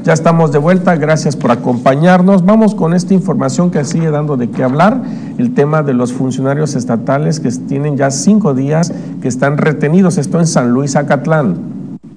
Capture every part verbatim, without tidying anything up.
Ya estamos de vuelta, gracias por acompañarnos. Vamos con esta información que sigue dando de qué hablar, el tema de los funcionarios estatales que tienen ya cinco días que están retenidos, esto en San Luis Acatlán.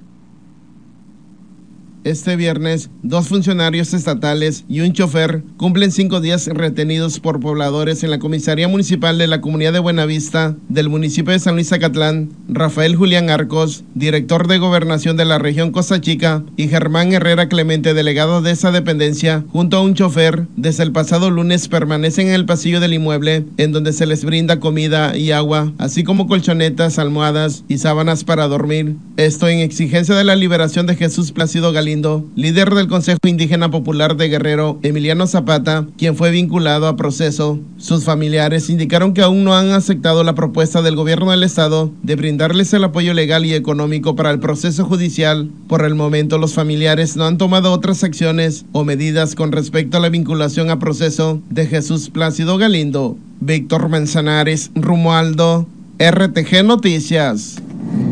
Este viernes, dos funcionarios estatales y un chofer cumplen cinco días retenidos por pobladores en la comisaría municipal de la comunidad de Buenavista del municipio de San Luis Acatlán. Rafael Julián Arcos, director de gobernación de la región Costa Chica, y Germán Herrera Clemente, delegado de esa dependencia, junto a un chofer, desde el pasado lunes permanecen en el pasillo del inmueble, en donde se les brinda comida y agua, así como colchonetas, almohadas y sábanas para dormir. Esto en exigencia de la liberación de Jesús Plácido Galindo, líder del Consejo Indígena Popular de Guerrero, Emiliano Zapata, quien fue vinculado a proceso. Sus familiares indicaron que aún no han aceptado la propuesta del gobierno del estado de brindarles el apoyo legal y económico para el proceso judicial. Por el momento, los familiares no han tomado otras acciones o medidas con respecto a la vinculación a proceso de Jesús Plácido Galindo. Víctor Manzanares, Romualdo, R T G Noticias.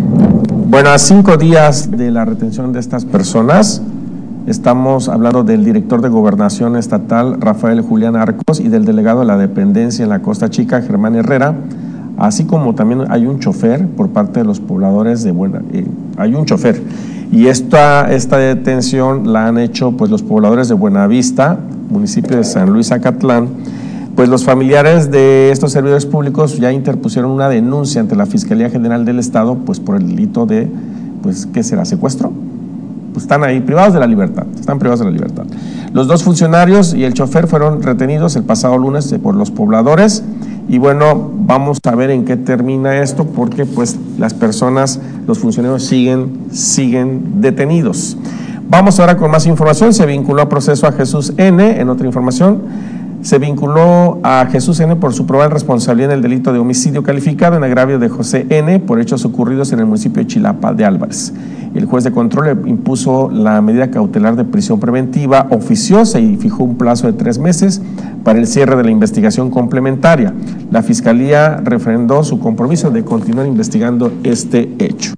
Bueno, a cinco días de la retención de estas personas, estamos hablando del director de Gobernación Estatal, Rafael Julián Arcos, y del delegado de la dependencia en la Costa Chica, Germán Herrera, así como también hay un chofer por parte de los pobladores de Buena, eh, hay un chofer, y esta, esta detención la han hecho pues los pobladores de Buenavista, municipio de San Luis Acatlán. Pues los familiares de estos servidores públicos ya interpusieron una denuncia ante la Fiscalía General del Estado, pues por el delito de, pues, ¿qué será? ¿Secuestro? Pues están ahí privados de la libertad, están privados de la libertad. Los dos funcionarios y el chofer fueron retenidos el pasado lunes por los pobladores, y bueno, vamos a ver en qué termina esto, porque pues las personas, los funcionarios siguen, siguen detenidos. Vamos ahora con más información. Se vinculó a proceso a Jesús N. En otra información, se vinculó a Jesús N. por su probable responsabilidad en el delito de homicidio calificado en agravio de José N. por hechos ocurridos en el municipio de Chilapa de Álvarez. El juez de control le impuso la medida cautelar de prisión preventiva oficiosa y fijó un plazo de tres meses para el cierre de la investigación complementaria. La Fiscalía refrendó su compromiso de continuar investigando este hecho.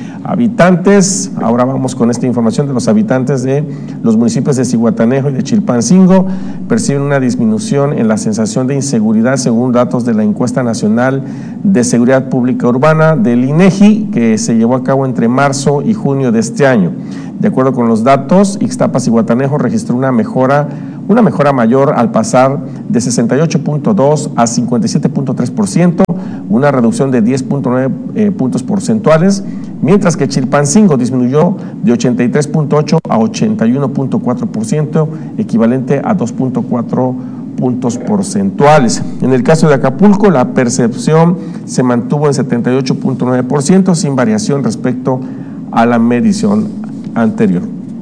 Habitantes, ahora vamos con esta información de los habitantes de los municipios de Zihuatanejo y de Chilpancingo, perciben una disminución en la sensación de inseguridad según datos de la encuesta nacional de seguridad pública urbana del INEGI, que se llevó a cabo entre marzo y junio de este año. De acuerdo con los datos, Ixtapas-Zihuatanejo registró una mejora una mejora mayor al pasar de sesenta y ocho punto dos a cincuenta y siete punto tres por ciento, una reducción de diez punto nueve eh, puntos porcentuales, mientras que Chilpancingo disminuyó de ochenta y tres punto ocho a ochenta y uno punto cuatro por ciento, equivalente a dos punto cuatro puntos porcentuales. En el caso de Acapulco, la percepción se mantuvo en setenta y ocho punto nueve por ciento, sin variación respecto a la medición anterior.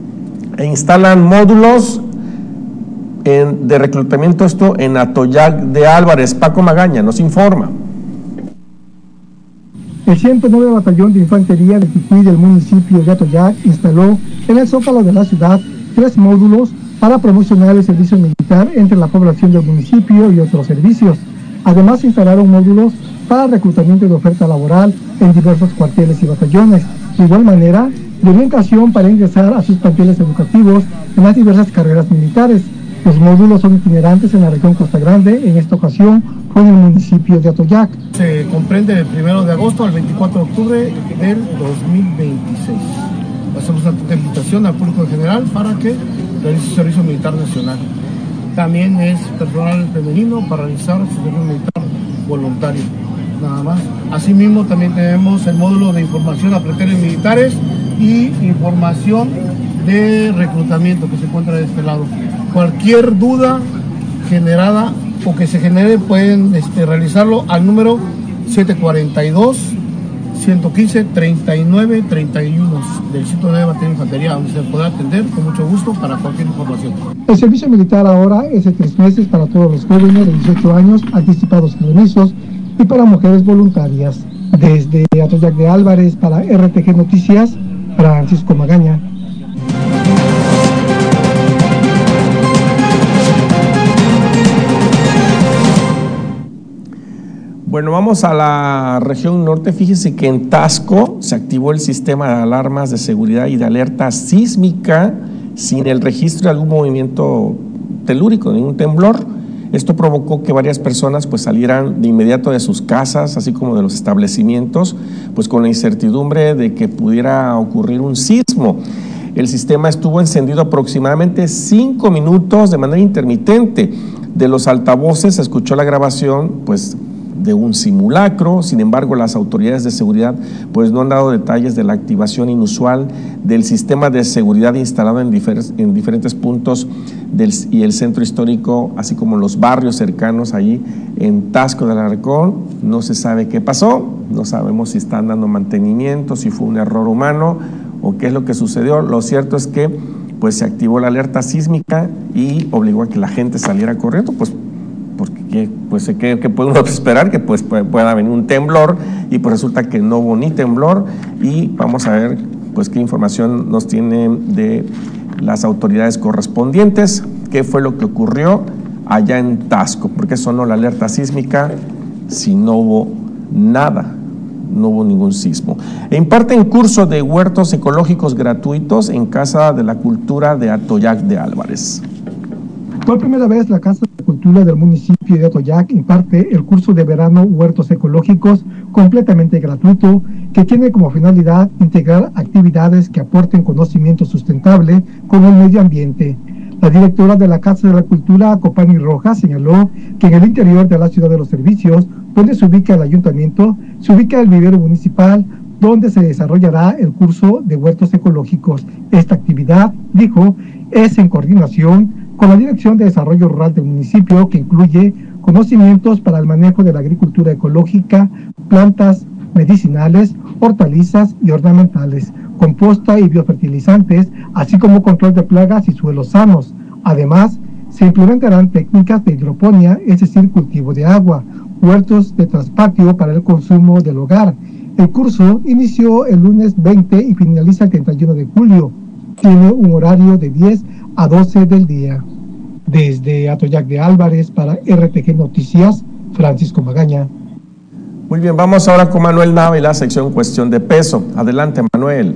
E instalan módulos En, de reclutamiento, esto en Atoyac de Álvarez. Paco Magaña nos informa. El ciento nueve Batallón de Infantería de Ticuí del municipio de Atoyac instaló en el zócalo de la ciudad tres módulos para promocionar el servicio militar entre la población del municipio y otros servicios. Además, instalaron módulos para reclutamiento de oferta laboral en diversos cuarteles y batallones. De igual manera, de orientación para ingresar a sus planteles educativos en las diversas carreras militares. Los módulos son itinerantes en la región Costa Grande, en esta ocasión fue en el municipio de Atoyac. Se comprende del primero de agosto al veinticuatro de octubre del dos mil veintiséis. Hacemos una invitación al público en general para que realice su servicio militar nacional. También es personal femenino para realizar su servicio militar voluntario, nada más. Asimismo, también tenemos el módulo de información a planteles militares y información de reclutamiento que se encuentra de este lado. Cualquier duda generada o que se genere pueden este, realizarlo al número siete cuarenta y dos, ciento quince, treinta y nueve, treinta y uno del ciento nueve Batallón de Infantería, donde se podrá atender con mucho gusto para cualquier información. El servicio militar ahora es de tres meses para todos los jóvenes de dieciocho años, anticipados y remisos, y para mujeres voluntarias. Desde Atoyac de Álvarez, para R T G Noticias, Francisco Magaña. Bueno, vamos a la región norte. Fíjese que en Taxco se activó el sistema de alarmas de seguridad y de alerta sísmica sin el registro de algún movimiento telúrico, ningún temblor. Esto provocó que varias personas pues salieran de inmediato de sus casas, así como de los establecimientos, pues con la incertidumbre de que pudiera ocurrir un sismo. El sistema estuvo encendido aproximadamente cinco minutos de manera intermitente. De los altavoces se escuchó la grabación pues de un simulacro. Sin embargo, las autoridades de seguridad pues no han dado detalles de la activación inusual del sistema de seguridad instalado en, difer en diferentes puntos del, y el centro histórico, así como los barrios cercanos allí en Taxco del Alarcón. No se sabe qué pasó, no sabemos si están dando mantenimiento, si fue un error humano o qué es lo que sucedió. Lo cierto es que pues se activó la alerta sísmica y obligó a que la gente saliera corriendo, pues porque pues ¿qué, qué puede uno esperar? Que pues pueda venir un temblor, y pues resulta que no hubo ni temblor. Y vamos a ver pues qué información nos tienen de las autoridades correspondientes, qué fue lo que ocurrió allá en Taxco, porque sonó la alerta sísmica si no hubo nada. No hubo ningún sismo. E imparten curso de huertos ecológicos gratuitos en Casa de la Cultura de Atoyac de Álvarez. Por primera vez, la Casa de la Cultura del municipio de Atoyac imparte el curso de verano Huertos Ecológicos completamente gratuito, que tiene como finalidad integrar actividades que aporten conocimiento sustentable con el medio ambiente. La directora de la Casa de la Cultura, Copani Rojas, señaló que en el interior de la Ciudad de los Servicios, donde se ubica el ayuntamiento, se ubica el vivero municipal, donde se desarrollará el curso de huertos ecológicos. Esta actividad, dijo, es en coordinación con la Dirección de Desarrollo Rural del municipio, que incluye conocimientos para el manejo de la agricultura ecológica, plantas medicinales, hortalizas y ornamentales, composta y biofertilizantes, así como control de plagas y suelos sanos. Además, se implementarán técnicas de hidroponía, es decir, cultivo de agua, huertos de traspatio para el consumo del hogar. El curso inició el lunes veinte y finaliza el treinta y uno de julio. Tiene un horario de diez a doce del día. Desde Atoyac de Álvarez para R T G Noticias, Francisco Magaña. Muy bien, vamos ahora con Manuel Nava y la sección Cuestión de Peso. Adelante, Manuel.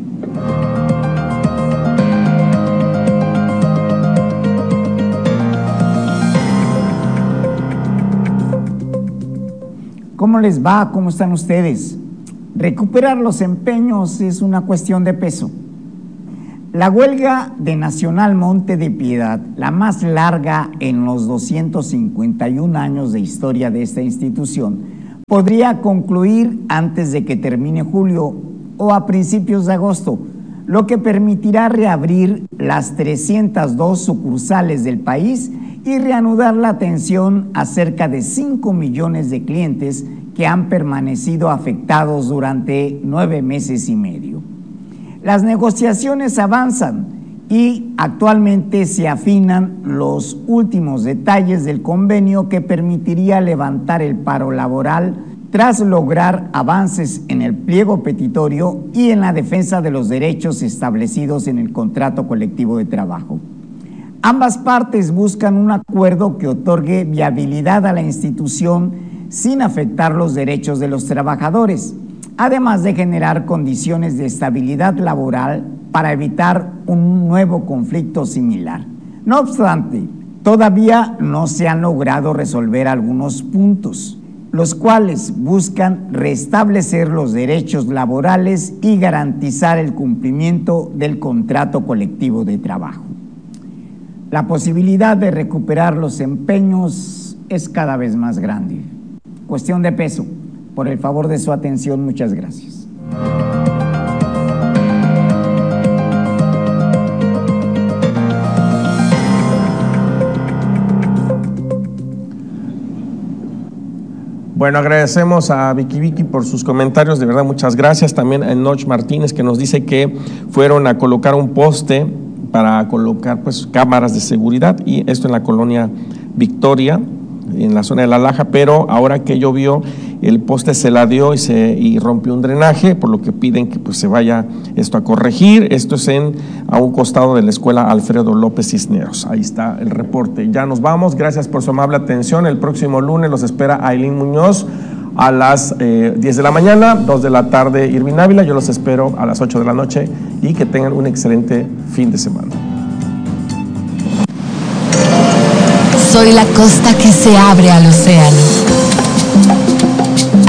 ¿Cómo les va? ¿Cómo están ustedes? Recuperar los empeños es una cuestión de peso. La huelga de Nacional Monte de Piedad, la más larga en los doscientos cincuenta y un años de historia de esta institución, podría concluir antes de que termine julio o a principios de agosto, lo que permitirá reabrir las trescientas dos sucursales del país y reanudar la atención a cerca de cinco millones de clientes que han permanecido afectados durante nueve meses y medio. Las negociaciones avanzan y actualmente se afinan los últimos detalles del convenio que permitiría levantar el paro laboral tras lograr avances en el pliego petitorio y en la defensa de los derechos establecidos en el contrato colectivo de trabajo. Ambas partes buscan un acuerdo que otorgue viabilidad a la institución sin afectar los derechos de los trabajadores, además de generar condiciones de estabilidad laboral para evitar un nuevo conflicto similar. No obstante, todavía no se han logrado resolver algunos puntos, los cuales buscan restablecer los derechos laborales y garantizar el cumplimiento del contrato colectivo de trabajo. La posibilidad de recuperar los empeños es cada vez más grande. Cuestión de Peso. Por el favor de su atención, muchas gracias. Bueno, agradecemos a Vicky Vicky por sus comentarios, de verdad muchas gracias. También a Enoch Martínez, que nos dice que fueron a colocar un poste para colocar pues cámaras de seguridad, y esto en la colonia Victoria, en la zona de La Laja, pero ahora que llovió el poste se ladeó y se y rompió un drenaje, por lo que piden que pues se vaya esto a corregir. Esto es en a un costado de la escuela Alfredo López Cisneros. Ahí está el reporte. Ya nos vamos, gracias por su amable atención. El próximo lunes los espera Ailín Muñoz a las eh, diez de la mañana, dos de la tarde Irvin Ávila. Yo los espero a las ocho de la noche y que tengan un excelente fin de semana. Soy la costa que se abre al océano.